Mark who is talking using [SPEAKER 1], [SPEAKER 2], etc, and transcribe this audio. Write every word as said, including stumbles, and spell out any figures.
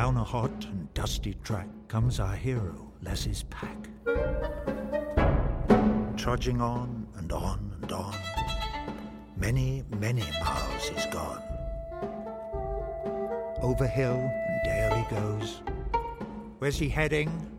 [SPEAKER 1] Down a hot and dusty track comes our hero, Less's pack. Trudging on and on and on, many, many miles he's gone. Over hill and dale he goes. Where's he heading?